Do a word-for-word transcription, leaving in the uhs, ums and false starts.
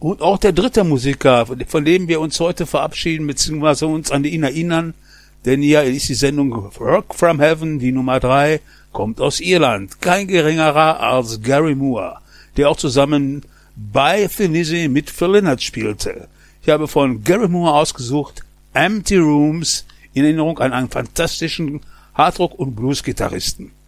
Und auch der dritte Musiker, von dem wir uns heute verabschieden, beziehungsweise uns an ihn erinnern, denn hier ist die Sendung Rock from Heaven, die Nummer drei, kommt aus Irland. Kein geringerer als Gary Moore, der auch zusammen bei Thin Lizzy mit Phil Lynott spielte. Ich habe von Gary Moore ausgesucht Empty Rooms in Erinnerung an einen fantastischen Hardrock- und Blues-Gitarristen.